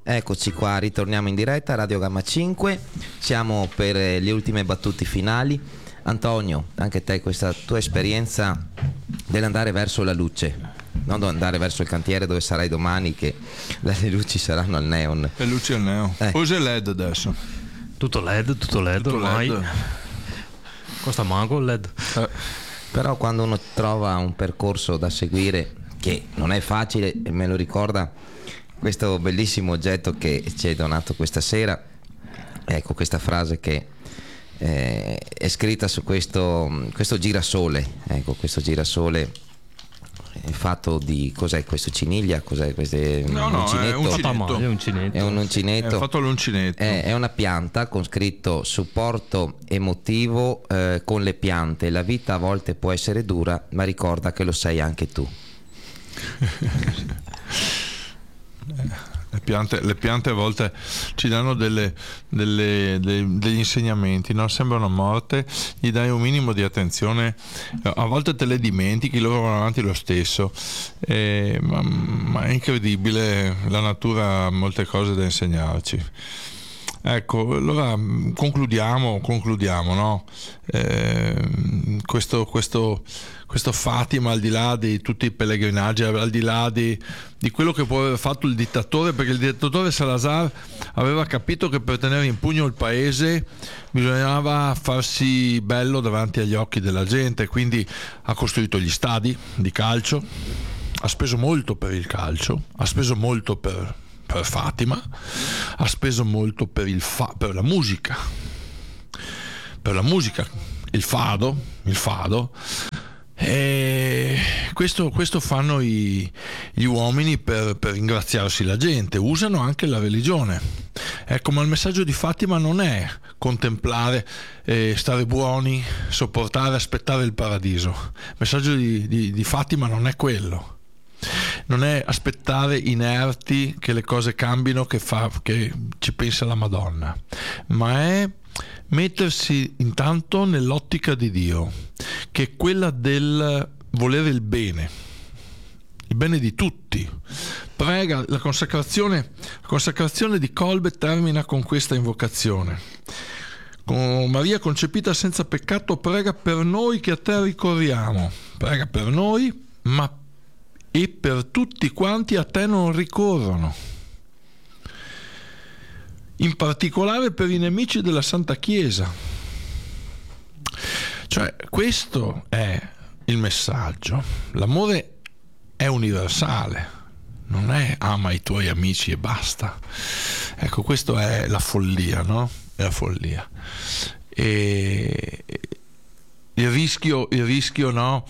Eccoci qua, ritorniamo in diretta a Radio Gamma 5, siamo per le ultime battute finali. Antonio, anche te questa tua esperienza dell'andare verso la luce, non andare verso il cantiere dove sarai domani, che le luci saranno al neon. Le luci al neon. Usa il LED adesso. Tutto LED ormai. LED. Costa manco il LED. Però quando uno trova un percorso da seguire, che non è facile, e me lo ricorda questo bellissimo oggetto che ci hai donato questa sera, ecco questa frase che è scritta su questo girasole, ecco, questo girasole è fatto di, cos'è questo, ciniglia? Cos'è questo? No, è un uncinetto. È un uncinetto. È fatto l'uncinetto. È una pianta con scritto supporto emotivo con le piante. La vita a volte può essere dura, ma ricorda che lo sei anche tu. Le piante a volte ci danno degli insegnamenti, no? Sembrano morte, gli dai un minimo di attenzione, a volte te le dimentichi, loro vanno avanti lo stesso, ma è incredibile, la natura ha molte cose da insegnarci. Ecco, allora concludiamo, no? Questo Fatima, al di là di tutti i pellegrinaggi, al di là di quello che può aver fatto il dittatore, perché il dittatore Salazar aveva capito che per tenere in pugno il paese bisognava farsi bello davanti agli occhi della gente, quindi ha costruito gli stadi di calcio, ha speso molto per il calcio, ha speso molto per Fatima, ha speso molto per la musica, il fado. E questo fanno gli uomini per ringraziarsi la gente, usano anche la religione. Ecco, ma il messaggio di Fatima non è contemplare, stare buoni, sopportare, aspettare il paradiso. Il messaggio di Fatima non è quello. Non è aspettare inerti che le cose cambino, che ci pensa la Madonna, ma è mettersi intanto nell'ottica di Dio, che è quella del volere il bene di tutti. Prega, la consacrazione di Kolbe termina con questa invocazione: con Maria concepita senza peccato, prega per noi che a te ricorriamo. Prega per noi, ma e per tutti quanti a te non ricorrono, in particolare per i nemici della Santa Chiesa. Cioè, questo è il messaggio. L'amore è universale, non è ama i tuoi amici e basta. Ecco, questo è la follia, no? È la follia. E il rischio no,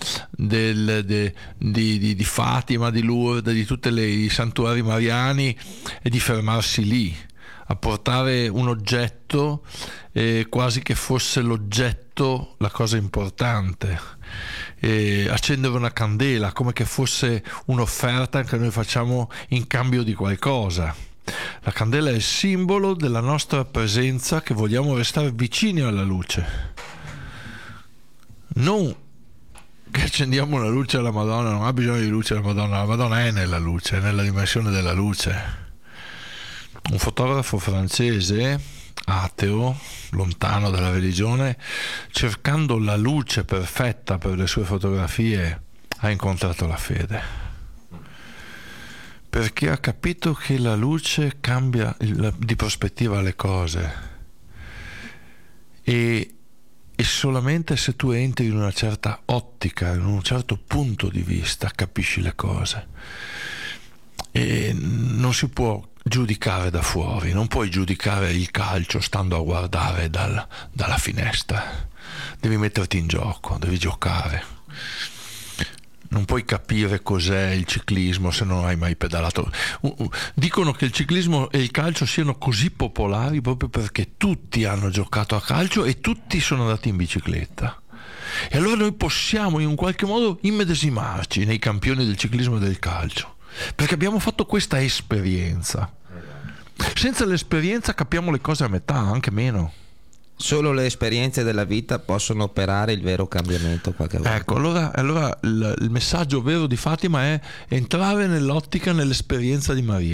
di Fatima, di Lourdes, di tutti i santuari mariani, è di fermarsi lì, a portare un oggetto quasi che fosse l'oggetto la cosa importante, accendere una candela come che fosse un'offerta che noi facciamo in cambio di qualcosa. La candela è il simbolo della nostra presenza, che vogliamo restare vicini alla luce. Non che accendiamo la luce alla Madonna, non ha bisogno di luce la Madonna è nella luce, è nella dimensione della luce. Un fotografo francese, ateo, lontano dalla religione, cercando la luce perfetta per le sue fotografie, ha incontrato la fede, perché ha capito che la luce cambia di prospettiva le cose, e solamente se tu entri in una certa ottica, in un certo punto di vista, capisci le cose. E non si può giudicare da fuori, non puoi giudicare il calcio stando a guardare dalla finestra. Devi metterti in gioco, devi giocare. Non puoi capire cos'è il ciclismo se non hai mai pedalato. Dicono che il ciclismo e il calcio siano così popolari proprio perché tutti hanno giocato a calcio e tutti sono andati in bicicletta. E allora noi possiamo in un qualche modo immedesimarci nei campioni del ciclismo e del calcio, perché abbiamo fatto questa esperienza. Senza l'esperienza capiamo le cose a metà, anche meno. Solo le esperienze della vita possono operare il vero cambiamento qualche volta. Ecco, allora il messaggio vero di Fatima è entrare nell'ottica, nell'esperienza di Maria.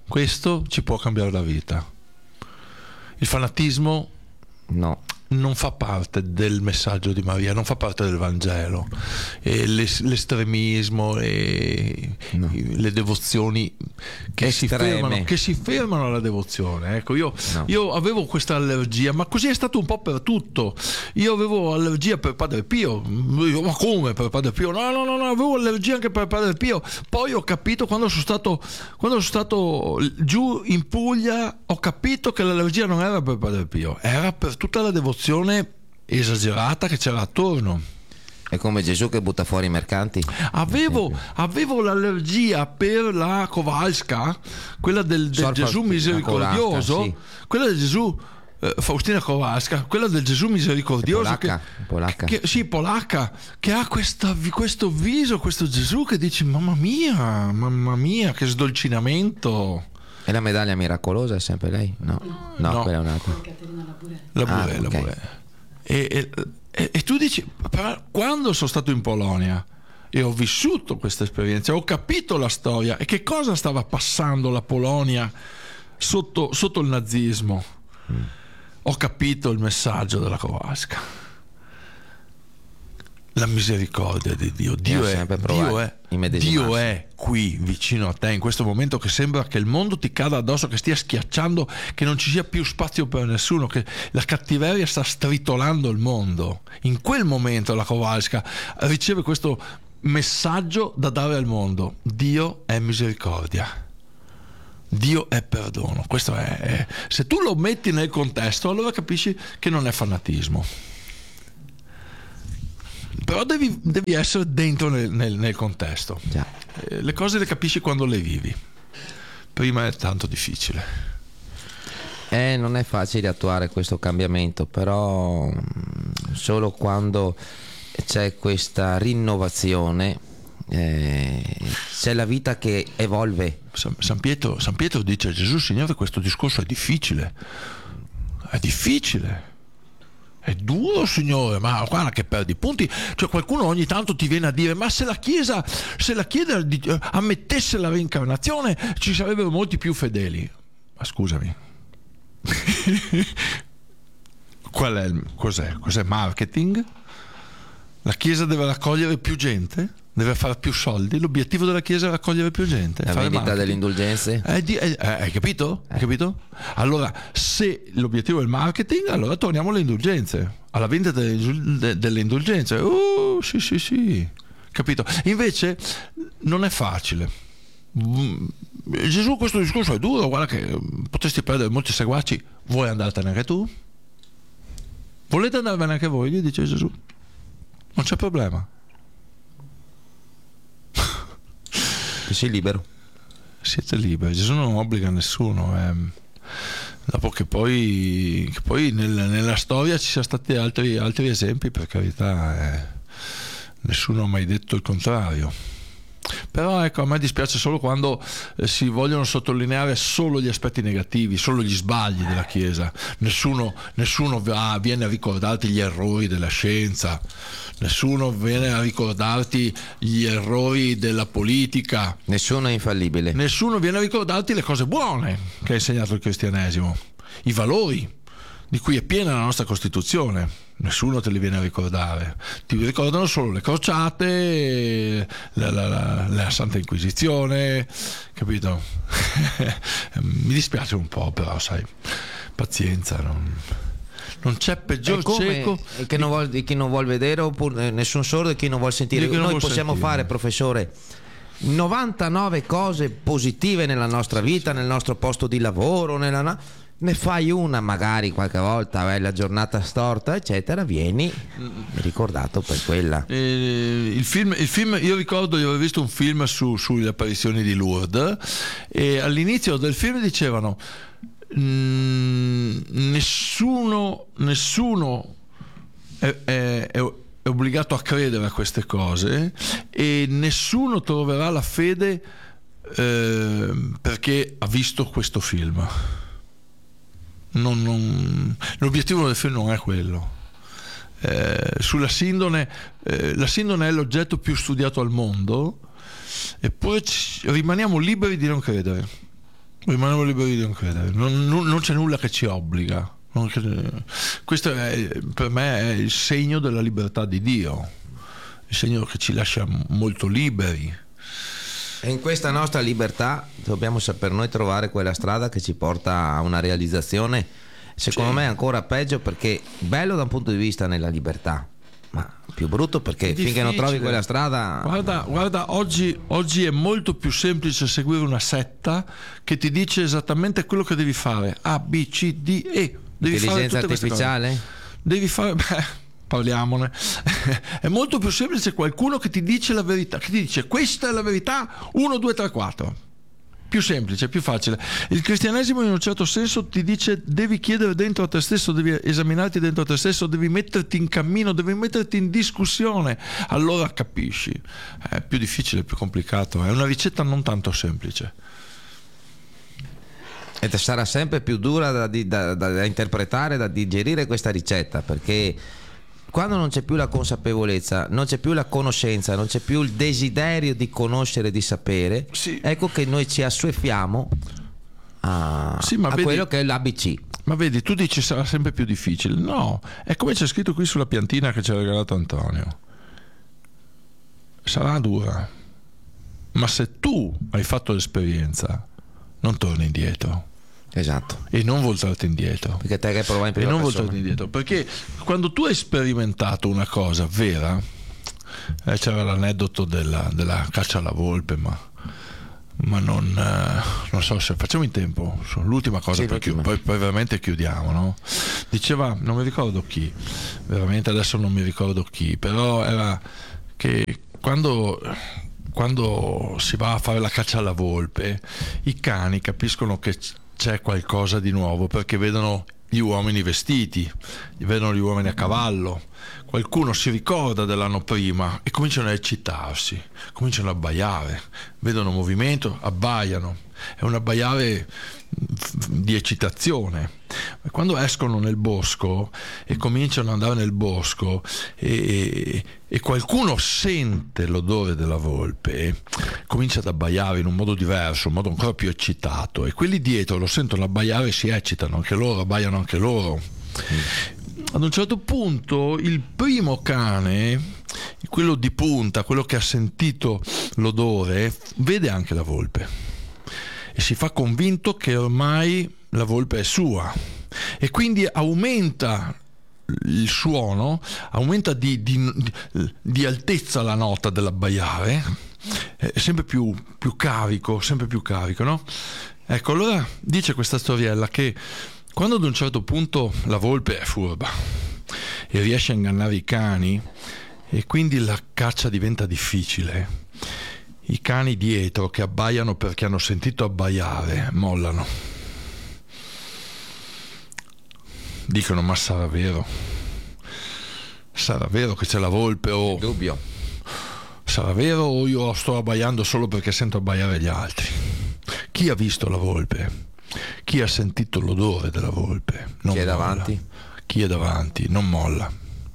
questo ci può cambiare la vita. Il fanatismo No. non fa parte del messaggio di Maria, non fa parte del Vangelo. E l'estremismo e No. le devozioni che Estreme. si fermano alla devozione. Ecco, No. io avevo questa allergia, ma così è stato un po' per tutto. Io avevo allergia per Padre Pio. Ma come per Padre Pio? No, avevo allergia anche per Padre Pio. Poi ho capito, quando sono stato giù in Puglia, ho capito che l'allergia non era per Padre Pio, era per tutta la devozione esagerata che c'era attorno. È come Gesù che butta fuori i mercanti. Avevo l'allergia per la Kowalska, quella del Sor Gesù Faustina misericordioso, Kowalska, sì. quella del Gesù Faustina Kowalska, quella del Gesù misericordioso, Polacca. sì, polacca, che ha questo viso, questo Gesù che dici mamma mia, che sdolcinamento. E la medaglia miracolosa è sempre lei? No, quella è un'altra. La Burella, ok. Burella. E tu dici, quando sono stato in Polonia e ho vissuto questa esperienza, ho capito la storia e che cosa stava passando la Polonia sotto il nazismo, ho capito il messaggio della Kowalska. La misericordia di Dio. Dio è qui vicino a te in questo momento, che sembra che il mondo ti cada addosso, che stia schiacciando, che non ci sia più spazio per nessuno, che la cattiveria sta stritolando il mondo. In quel momento la Kowalska riceve questo messaggio da dare al mondo: Dio è misericordia, Dio è perdono. Questo è se tu lo metti nel contesto, allora capisci che non è fanatismo. Però devi essere dentro nel contesto. Già. Le cose le capisci quando le vivi. Prima è tanto difficile. Non è facile attuare questo cambiamento, però solo quando c'è questa rinnovazione c'è la vita che evolve. San Pietro dice a Gesù: Signore, questo discorso è difficile. È duro, Signore, ma guarda che perdi punti. Cioè, qualcuno ogni tanto ti viene a dire: ma se la Chiesa ammettesse la reincarnazione, ci sarebbero molti più fedeli. Ma scusami. Cos'è marketing? La Chiesa deve raccogliere più gente? Deve fare più soldi? L'obiettivo della Chiesa è raccogliere più gente? La fare vendita marketing. delle indulgenze? Hai capito? Hai capito? Allora, se l'obiettivo è il marketing, allora torniamo alle indulgenze, alla vendita delle indulgenze. Sì. Capito? Invece non è facile. Gesù, questo discorso è duro, guarda che potresti perdere molti seguaci. Vuoi andartene anche tu? Volete andarvene anche voi? Gli dice Gesù. Non c'è problema. Sei libero. Siete liberi. Gesù non obbliga nessuno. Dopo che poi nella storia ci siano stati altri esempi, per carità, nessuno ha mai detto il contrario. Però ecco, a me dispiace solo quando si vogliono sottolineare solo gli aspetti negativi, solo gli sbagli della Chiesa. Nessuno viene a ricordarti gli errori della scienza, nessuno viene a ricordarti gli errori della politica, Nessuno è infallibile. nessuno viene a ricordarti le cose buone che ha insegnato il cristianesimo, i valori di cui è piena la nostra Costituzione. Nessuno te li viene a ricordare, ti ricordano solo le crociate, la Santa Inquisizione, capito? Mi dispiace un po', però sai, pazienza, non c'è peggior cieco chi non vuol vedere, oppure nessun sordo e chi non vuol sentire. Chi non Noi vuol possiamo sentire. fare, professore, 99 cose positive nella nostra vita, nel nostro posto di lavoro, ne fai una magari qualche volta, la giornata storta eccetera, vieni ricordato per quella. Il film, io ricordo di aver visto un film sulle apparizioni di Lourdes, e all'inizio del film dicevano nessuno è obbligato a credere a queste cose, e nessuno troverà la fede perché ha visto questo film. L'obiettivo del film non è quello. Sulla sindone, la sindone è l'oggetto più studiato al mondo, eppure rimaniamo liberi di non credere. Rimaniamo liberi di non credere, non c'è nulla che ci obbliga. Questo per me è il segno della libertà di Dio, il segno che ci lascia molto liberi. E in questa nostra libertà dobbiamo saper noi trovare quella strada che ci porta a una realizzazione, secondo me ancora peggio, perché bello da un punto di vista nella libertà, ma più brutto perché finché non trovi quella strada. Guarda, oggi è molto più semplice seguire una setta che ti dice esattamente quello che devi fare: A, B, C, D, E. Devi Intelligenza artificiale? Devi fare, parliamone. È molto più semplice qualcuno che ti dice la verità, che ti dice questa è la verità, 1, 2, 3, 4. Più semplice, più facile. Il cristianesimo in un certo senso ti dice devi chiedere dentro a te stesso, devi esaminarti dentro a te stesso, devi metterti in cammino, devi metterti in discussione, allora capisci. È più difficile, più complicato, è una ricetta non tanto semplice. E sarà sempre più dura da interpretare, da digerire questa ricetta, perché quando non c'è più la consapevolezza, non c'è più la conoscenza, non c'è più il desiderio di conoscere, di sapere, sì. Ecco che noi ci assuefiamo a vedi, quello che è l'ABC. Ma vedi, tu dici sarà sempre più difficile. No, è come c'è scritto qui sulla piantina che ci ha regalato Antonio. Sarà dura, ma se tu hai fatto l'esperienza non torni indietro. Esatto. E non voltarti indietro. Perché te che provai in prima persona. Voltarti indietro, perché quando tu hai sperimentato una cosa vera, c'era l'aneddoto della caccia alla volpe, ma non so se facciamo in tempo, l'ultima cosa, sì, perché poi veramente chiudiamo, no? Diceva, non mi ricordo chi, veramente adesso non mi ricordo chi, però era che quando si va a fare la caccia alla volpe, i cani capiscono che c'è qualcosa di nuovo perché vedono gli uomini vestiti, vedono gli uomini a cavallo, qualcuno si ricorda dell'anno prima e cominciano a eccitarsi, cominciano a abbaiare, vedono movimento, abbaiano, è un abbaiare di eccitazione. Quando escono nel bosco e cominciano ad andare nel bosco e qualcuno sente l'odore della volpe, comincia ad abbaiare in un modo diverso, un modo ancora più eccitato, e quelli dietro lo sentono abbaiare e si eccitano anche loro, abbaiano anche loro. Ad un certo punto il primo cane, quello di punta, quello che ha sentito l'odore, vede anche la volpe e si fa convinto che ormai la volpe è sua, e quindi aumenta il suono, aumenta di altezza la nota dell'abbaiare, è sempre più carico, no? Ecco, allora dice questa storiella che quando ad un certo punto la volpe è furba e riesce a ingannare i cani e quindi la caccia diventa difficile, i cani dietro che abbaiano perché hanno sentito abbaiare mollano, dicono: ma sarà vero che c'è la volpe, o dubbio, sarà vero, o io sto abbaiando solo perché sento abbaiare gli altri? Chi ha visto la volpe? Chi ha sentito l'odore della volpe? Non chi è molla. davanti? Chi è davanti non molla.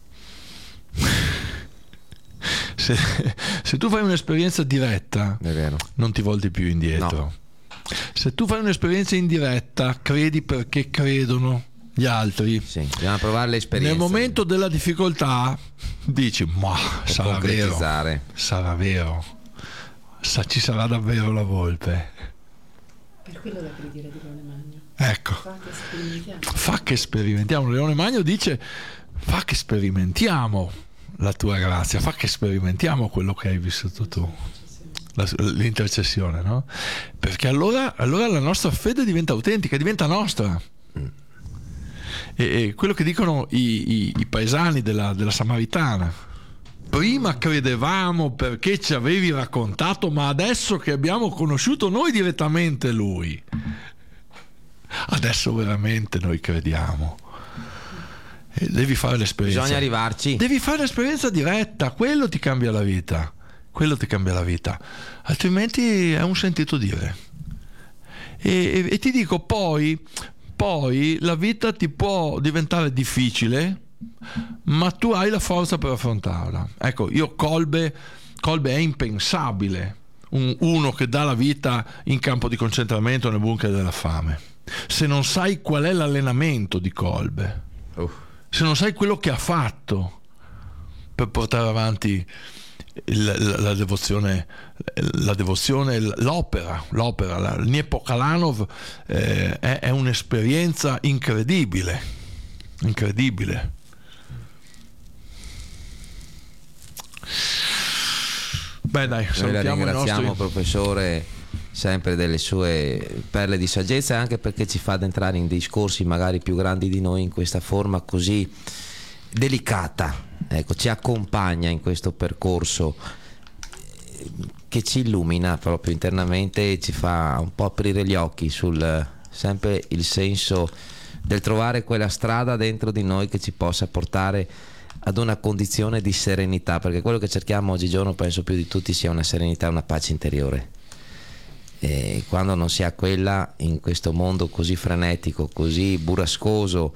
Se tu fai un'esperienza diretta, è vero, non ti volti più indietro. No. Se tu fai un'esperienza indiretta, credi perché credono gli altri. Sì, bisogna provare l'esperienza. Nel momento della difficoltà dici: ma sarà vero, ci sarà davvero la volpe. Per quello da preghiera di Leone Magno. Ecco, fa che sperimentiamo. Leone Magno dice: fa che sperimentiamo la tua grazia, fa che sperimentiamo quello che hai vissuto tu, l'intercessione, no? Perché allora la nostra fede diventa autentica, diventa nostra. E quello che dicono i paesani della Samaritana: prima credevamo perché ci avevi raccontato, ma adesso che abbiamo conosciuto noi direttamente lui, adesso veramente noi crediamo. E devi fare l'esperienza. Bisogna arrivarci. Devi fare l'esperienza diretta, quello ti cambia la vita. Altrimenti è un sentito dire. E ti dico, poi la vita ti può diventare difficile, ma tu hai la forza per affrontarla. Ecco, Kolbe è impensabile uno che dà la vita in campo di concentramento nel bunker della fame, se non sai qual è l'allenamento di Kolbe, se non sai quello che ha fatto per portare avanti la devozione, l'opera, il Dniepo Kalanov è un'esperienza incredibile. Beh dai, noi la salutiamo ringraziamo, professore, sempre delle sue perle di saggezza, anche perché ci fa ad entrare in discorsi magari più grandi di noi in questa forma così delicata. Ecco, ci accompagna in questo percorso che ci illumina proprio internamente e ci fa un po' aprire gli occhi sul sempre il senso del trovare quella strada dentro di noi che ci possa portare ad una condizione di serenità, perché quello che cerchiamo oggigiorno penso più di tutti sia una serenità, una pace interiore, e quando non si ha quella in questo mondo così frenetico, così burrascoso,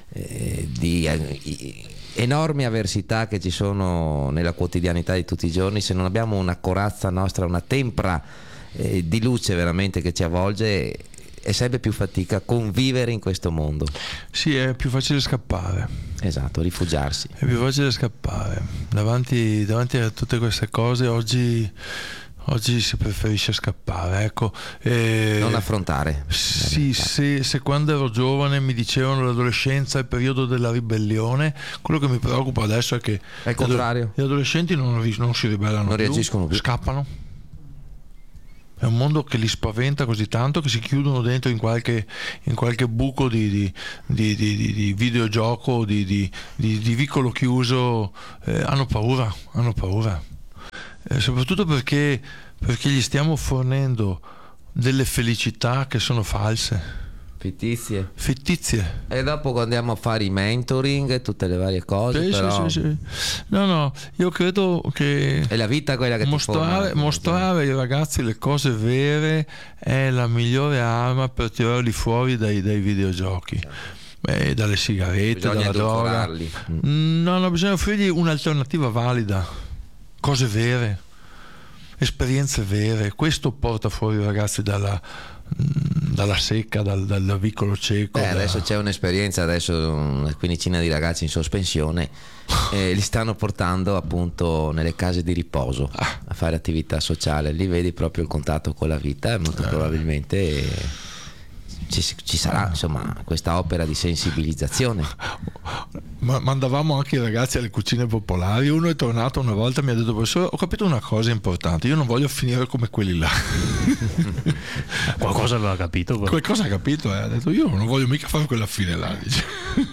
di enormi avversità che ci sono nella quotidianità di tutti i giorni, se non abbiamo una corazza nostra, una tempra di luce veramente che ci avvolge, è sempre più fatica a convivere in questo mondo. Sì, è più facile scappare. Esatto, rifugiarsi. È più facile scappare davanti a tutte queste cose. Oggi si preferisce scappare, ecco. Non affrontare. Sì, se quando ero giovane mi dicevano l'adolescenza è il periodo della ribellione, quello che mi preoccupa adesso è che è il contrario. Gli adolescenti non si ribellano, non reagiscono più, scappano. È un mondo che li spaventa così tanto che si chiudono dentro in qualche buco di videogioco, di vicolo chiuso. Hanno paura. Soprattutto perché gli stiamo fornendo delle felicità che sono false, fittizie. E dopo quando andiamo a fare i mentoring e tutte le varie cose, però... sì. No, io credo che è la vita quella che mostrare ai ragazzi le cose vere è la migliore arma per tirarli fuori dai videogiochi. Dalle sigarette, dalla droga. No, bisogna offrirgli un'alternativa valida, cose vere, esperienze vere. Questo porta fuori i ragazzi dalla secca, dal vicolo cieco. Adesso c'è un'esperienza, adesso una quindicina di ragazzi in sospensione li stanno portando appunto nelle case di riposo a fare attività sociale. Lì vedi proprio il contatto con la vita e molto probabilmente ci sarà insomma questa opera di sensibilizzazione. Mandavamo anche i ragazzi alle cucine popolari. Uno è tornato una volta e mi ha detto: professore, ho capito una cosa importante, io non voglio finire come quelli là. Qualcosa aveva capito, qualcosa ha capito, ha detto: io non voglio mica fare quella fine là, dice.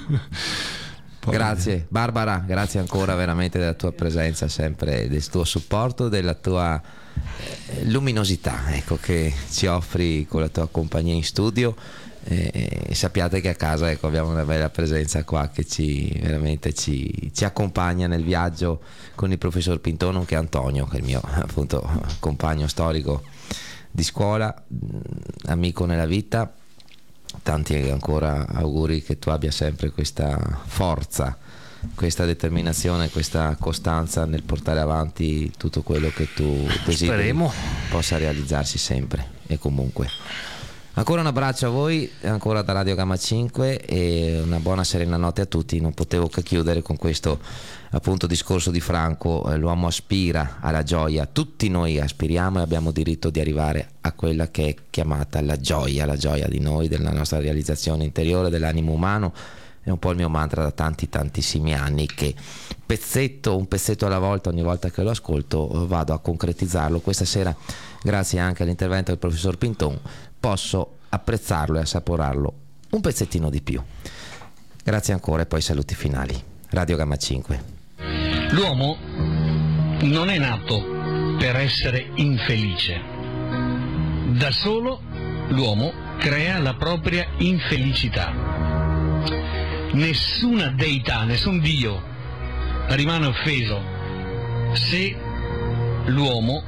Grazie Barbara, grazie ancora veramente della tua presenza, sempre del tuo supporto, della tua luminosità, ecco, che ci offri con la tua compagnia in studio. Sappiate che a casa, ecco, abbiamo una bella presenza qua che veramente ci accompagna nel viaggio con il professor Pinton, nonché Antonio, che è il mio appunto compagno storico di scuola, amico nella vita. Tanti ancora auguri, che tu abbia sempre questa forza, questa determinazione, questa costanza nel portare avanti tutto quello che tu desideri. Speriamo possa realizzarsi sempre e comunque. Ancora un abbraccio a voi, ancora da Radio Gamma 5, e una buona serena notte a tutti. Non potevo che chiudere con questo appunto discorso di Franco: l'uomo aspira alla gioia, tutti noi aspiriamo e abbiamo diritto di arrivare a quella che è chiamata la gioia di noi, della nostra realizzazione interiore, dell'animo umano. È un po' il mio mantra da tantissimi anni, che un pezzetto alla volta, ogni volta che lo ascolto vado a concretizzarlo. Questa sera, grazie anche all'intervento del professor Pinton, posso apprezzarlo e assaporarlo un pezzettino di più. Grazie ancora, e poi saluti finali. Radio Gamma 5. L'uomo non è nato per essere infelice. Da solo l'uomo crea la propria infelicità. Nessuna deità, nessun Dio rimane offeso se l'uomo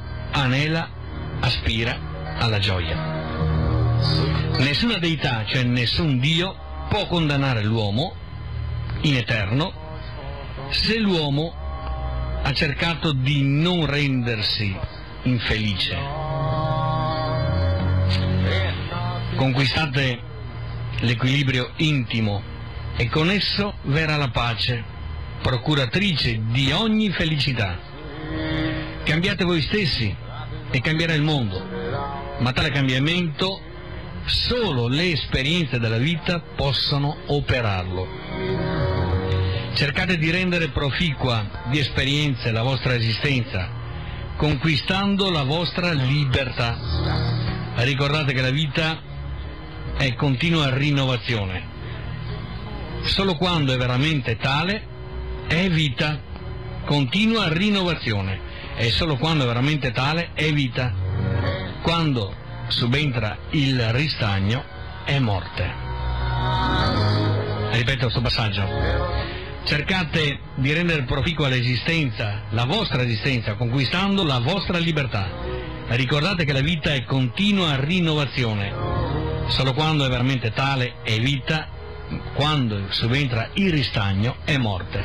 aspira alla gioia. Nessuna deità, cioè nessun Dio, può condannare l'uomo in eterno se l'uomo ha cercato di non rendersi infelice. Conquistate l'equilibrio intimo e con esso verrà la pace, procuratrice di ogni felicità. Cambiate voi stessi e cambierà il mondo, ma tale cambiamento solo le esperienze della vita possono operarlo. Cercate di rendere proficua di esperienze la vostra esistenza, conquistando la vostra libertà. Ricordate che la vita è continua rinnovazione. Solo quando è veramente tale è vita. Continua rinnovazione. E solo quando è veramente tale è vita. Quando subentra il ristagno è morte. Ripeto questo passaggio. Cercate di rendere proficua l'esistenza, la vostra esistenza, conquistando la vostra libertà. Ricordate che la vita è continua rinnovazione. Solo quando è veramente tale è vita, quando subentra il ristagno è morte.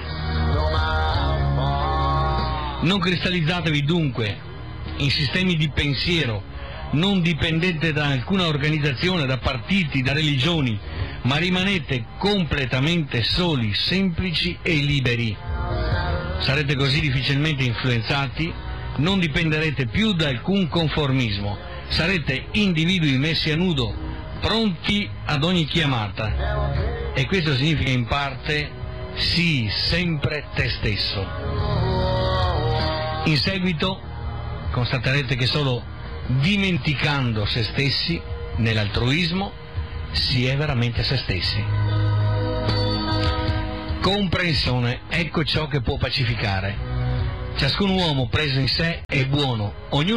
Non cristallizzatevi dunque in sistemi di pensiero non dipendete da alcuna organizzazione, da partiti, da religioni, ma rimanete completamente soli, semplici e liberi. Sarete così difficilmente influenzati, non dipenderete più da alcun conformismo, sarete individui messi a nudo, pronti ad ogni chiamata. E questo significa in parte, sii sempre te stesso. In seguito constaterete che solo dimenticando se stessi nell'altruismo si è veramente se stessi. Comprensione, ecco ciò che può pacificare. Ciascun uomo preso in sé è buono, ogni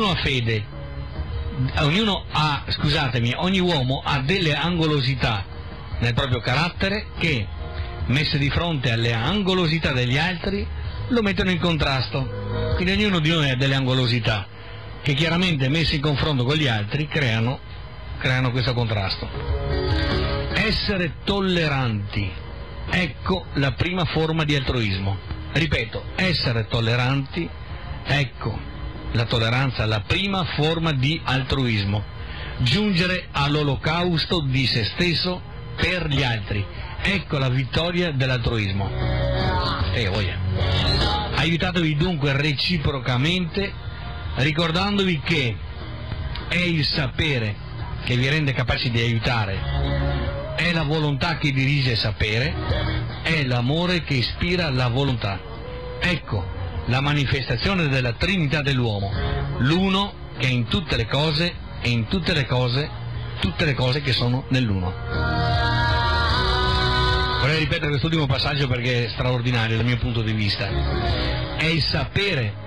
uomo ha delle angolosità nel proprio carattere che, messe di fronte alle angolosità degli altri, lo mettono in contrasto. Quindi ognuno di noi ha delle angolosità che chiaramente messe in confronto con gli altri creano questo contrasto. Essere tolleranti, ecco la prima forma di altruismo. Ripeto, essere tolleranti, ecco la tolleranza, la prima forma di altruismo. Giungere all'olocausto di se stesso per gli altri, ecco la vittoria dell'altruismo. Aiutatevi dunque reciprocamente, ricordandovi che è il sapere che vi rende capaci di aiutare, è la volontà che dirige il sapere, è l'amore che ispira la volontà. Ecco la manifestazione della Trinità dell'uomo, l'uno che è in tutte le cose e in tutte le cose che sono nell'uno. Vorrei ripetere quest'ultimo passaggio perché è straordinario dal mio punto di vista. È il sapere.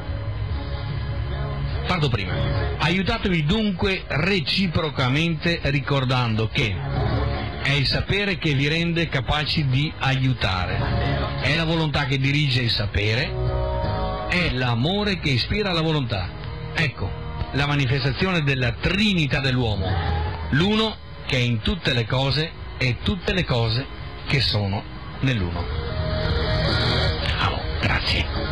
Parto prima. Aiutatevi dunque reciprocamente ricordando che è il sapere che vi rende capaci di aiutare, è la volontà che dirige il sapere, è l'amore che ispira la volontà. Ecco la manifestazione della Trinità dell'uomo, l'uno che è in tutte le cose e tutte le cose che sono nell'uno. Grazie.